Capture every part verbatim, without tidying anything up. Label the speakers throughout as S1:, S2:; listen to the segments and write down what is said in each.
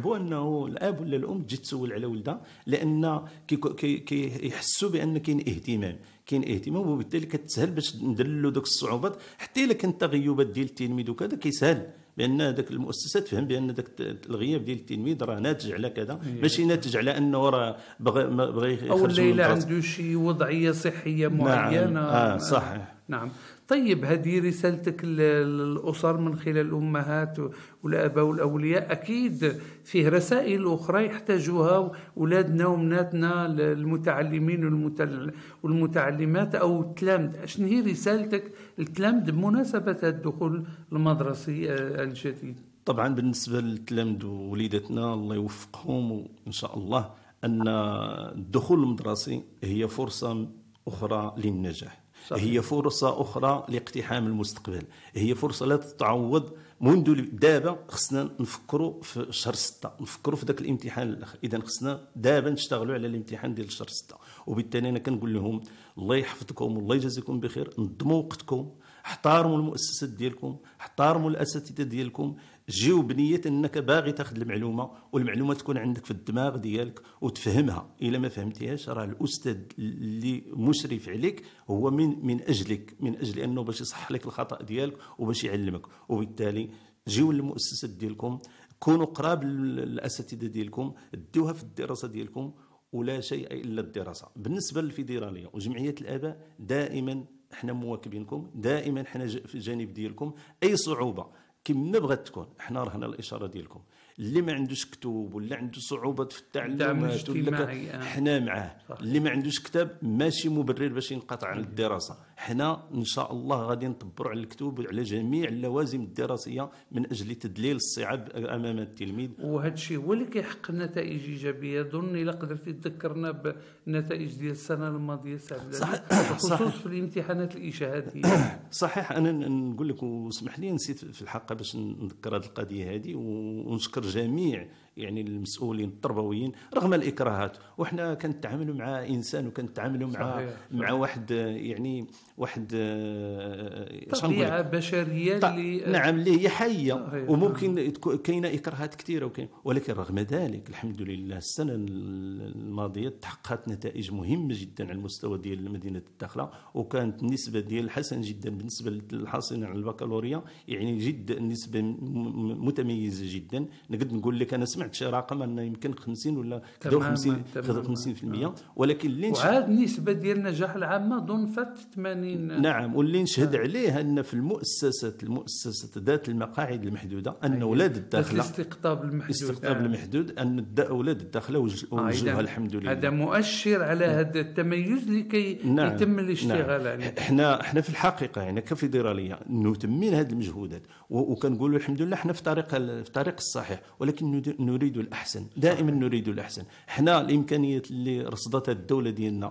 S1: هو انه الاب ولا الام تجي تسول على ولدها، لان كيحسوا بان كاين اهتمام كاين اهتمام وبالتالي كتسهل باش ندلوا دوك الصعوبات. حتى الا كانت تغيبات ديال التلميذ وكذا كيسهل بان هذاك المؤسسه تفهم بان ذاك الغياب ديال التلميذ راه ناتج على كذا، ماشي ناتج على انه راه بغى بغى يخرج
S2: او الليله عنده شي وضعيه صحيه معينه.
S1: نعم. اه صح.
S2: نعم. طيب هذه رسالتك للأسر من خلال الأمهات والآباء والأولياء، أكيد فيه رسائل أخرى يحتاجوها أولادنا وبناتنا المتعلمين والمتعلمات أو التلامذة. شنو هي رسالتك للتلامذة بمناسبة الدخول المدرسي الجديد؟
S1: طبعا بالنسبة للتلامذة ووليداتنا الله يوفقهم وإن شاء الله أن الدخول المدرسي هي فرصة أخرى للنجاح. صحيح. هي فرصة أخرى لاقتحام المستقبل، هي فرصة لا تتعوض. منذ دابا خصنا نفكروا في شهر ستة، نفكروا في ذاك الامتحان الاخر. اذا خصنا دابا نشتغلوا على الامتحان ديال شهر ستة. وبالتالي انا كنقول لهم الله يحفظكم والله يجازيكم بخير، نظموا وقتكم، احترموا المؤسسات ديالكم، احترموا الاساتذه ديالكم، جيو بنيه انك باغي تاخذ المعلومه والمعلومه تكون عندك في الدماغ ديالك وتفهمها. الا ما فهمتيهاش راه الاستاذ اللي مشرف عليك هو من من اجلك، من اجل انه باش يصحح لك الخطا ديالك وباش يعلمك. وبالتالي جيو للمؤسسات ديالكم، كونوا قراب الاساتذه ديالكم، ديوها في الدراسه ديالكم، ولا شيء الا الدراسه. بالنسبه للفيدراليه وجمعيه الاباء دائما احنا مواكبينكم، دائما احنا في الجانب ديالكم. اي صعوبه كما بغات تكون احنا رهنا الاشاره ديالكم. اللي ما عندوش كتب ولا عنده صعوبات في التعلم ولا حنا معاه. اللي ما عندوش كتاب ماشي مبرر باش ينقطع عن الدراسه. حنا ان شاء الله غادي نطبروا على الكتب على جميع اللوازم الدراسيه من اجل تدليل الصعاب امام التلميذ.
S2: وهذا الشيء هو اللي كيحقق نتائج ايجابيه. ظن الا قدرتي تذكرنا بالنتائج ديال السنه الماضيه خصوصا في الامتحانات الاشهاديه.
S1: صحيح. انا نقول لك واسمح لي نسيت في الحلقه باش نذكر هذه القضيه هذه ونشكر جميع يعني المسؤولين التربويين رغم الاكراهات. وحنا كنتعاملوا مع انسان وكنتعاملوا مع صحيح. مع واحد يعني واحد
S2: طبيعه بشريه اللي
S1: نعم اللي هي حيه وممكن كاينه اكراهات كثيره، ولكن رغم ذلك الحمد لله السنه الماضيه تحققت نتائج مهمه جدا على المستوى ديال مدينه الداخله، وكانت النسبه ديال حسن جدا بالنسبه للحاصلين على البكالوريا، يعني جد نسبه متميزه جدا. نقدر نقول لك انا سمعت شي رقم انه يمكن خمسين ولا خمسين خمسين بالمئة، ولكن اللي
S2: وعاد النسبه ديال النجاح العامه ظن فات ثمانين.
S1: نعم. واللي نشهد آه. عليه ان في المؤسسات المؤسسات ذات المقاعد المحدوده ان اولاد الداخله
S2: الاستقطاب المحدود
S1: الاستقطاب آه. المحدود ان اولاد الداخله وجهوها الحمد لله.
S2: هذا مؤشر على هذا التميز لكي نعم. يتم الاشتغال
S1: نعم.
S2: عليه.
S1: احنا احنا في الحقيقه يعني كفيدراليه نتمين هذه المجهودات وكنقولوا الحمد لله احنا في طريق في طريق الصحيح، ولكن نريد الأحسن، دائما نريد الأحسن. احنا الإمكانيات اللي رصدتها الدولة ديالنا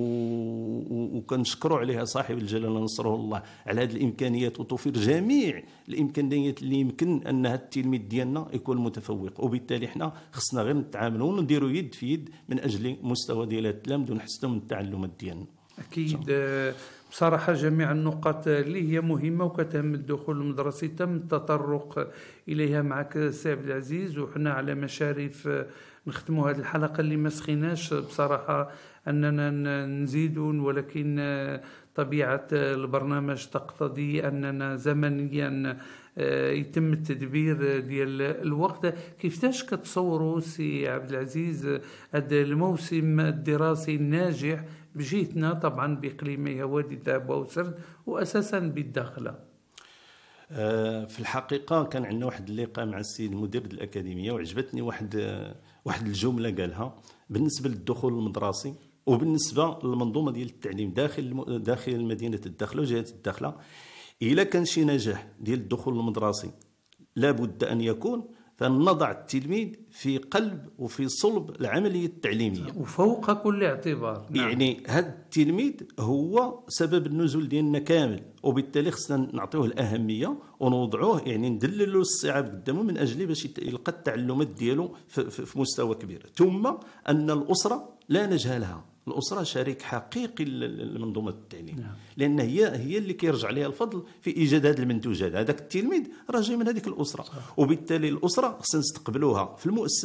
S1: وكنشكروا عليها صاحب الجلالة نصره الله على هذه الإمكانيات وتوفير جميع الإمكانيات اللي يمكن أن هذا التلميذ ديالنا يكون متفوق. وبالتالي احنا خصنا غير نتعاملوا ونديروا يد في يد من أجل مستوى ديال التلامذة ونحسنوا من التعلمات ديالنا.
S2: أكيد بصراحة جميع النقاط اللي هي مهمة وكتهم الدخول المدرسي تم التطرق إليها معك سي عبد العزيز، وحنا على مشارف نختموا هذه الحلقة اللي ما سخيناش بصراحة أننا نزيدون، ولكن طبيعة البرنامج تقتضي أننا زمنيا يتم التدبير ديال الوقت. كيفاش كتصوروا سي عبد العزيز هذا الموسم الدراسي الناجح بجهتنا طبعا بإقليمي وادي الذهب وسرد وأساسا بالداخلة؟
S1: في الحقيقة كان عندنا واحد اللقاء مع السيد المدير الأكاديمية وعجبتني واحد واحد الجملة قالها بالنسبة للدخول المدرسي وبالنسبة للمنظومة ديال التعليم داخل داخل مدينة الداخلة وجهة الداخلة. إلا كان شي نجاح ديال الدخول المدرسي لابد أن يكون فنضع التلميذ في قلب وفي صلب العملية التعليمية
S2: وفوق كل اعتبار.
S1: نعم. يعني هذا التلميذ هو سبب النزول ديالنا كامل، وبالتالي خصنا نعطيوه الأهمية ونوضعوه يعني ندللوا الصعاب قدامه من أجل باش يلقى التعلمات ديالو في, في, في مستوى كبير. ثم أن الأسرة لا نجهلها، الأسرة شريك حقيقي لمنظومة التعليم. نعم. لأن هي هي اللي كيرجع لها الفضل في إيجاد هذه المنتوجات. هذاك التلميذ راه جاي من هذيك الأسرة. صح. وبالتالي الأسرة خصنا نستقبلوها في المؤسسة